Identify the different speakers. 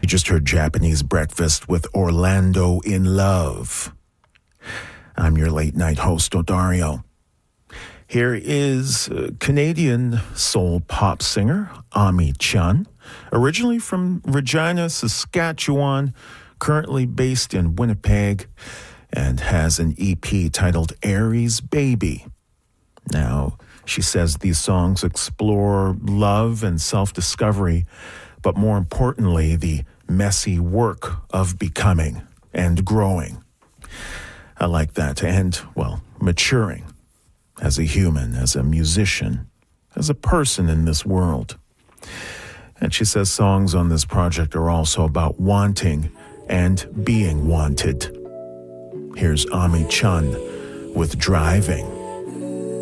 Speaker 1: just heard Japanese Breakfast with Orlando in Love. I'm your late night host, Odario. Here is Canadian soul pop singer Ami Chun, originally from Regina, Saskatchewan, currently based in Winnipeg, and has an EP titled Aries Baby. Now, she says these songs explore love and self-discovery, but more importantly, the messy work of becoming and growing. I like that. And, well, maturing as a human, as a musician, as a person in this world. And she says songs on this project are also about wanting and being wanted. Here's Ami Chun with Driving.